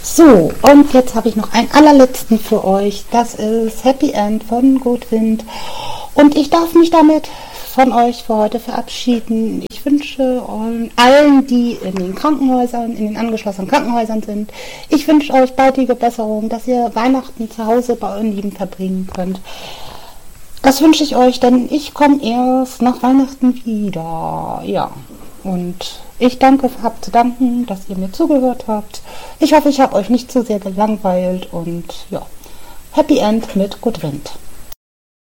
So, und jetzt habe ich noch einen allerletzten für euch. Das ist Happy End von Gutwind. Und ich darf mich damit von euch für heute verabschieden. Ich wünsche allen, die in den Krankenhäusern, in den angeschlossenen Krankenhäusern sind, ich wünsche euch baldige Besserung, dass ihr Weihnachten zu Hause bei euren Lieben verbringen könnt. Das wünsche ich euch, denn ich komme erst nach Weihnachten wieder. Ja, und ich habe zu danken, dass ihr mir zugehört habt. Ich hoffe, ich habe euch nicht zu sehr gelangweilt und ja, Happy End mit Gutwind.